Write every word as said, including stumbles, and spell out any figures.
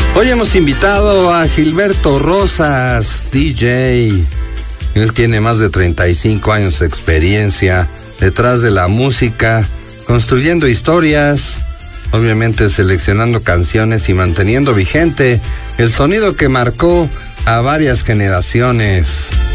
Hoy hemos invitado a Gilberto Rosas, D J. Él tiene más de treinta y cinco años de experiencia detrás de la música, construyendo historias, obviamente seleccionando canciones y manteniendo vigente el sonido que marcó a varias generaciones.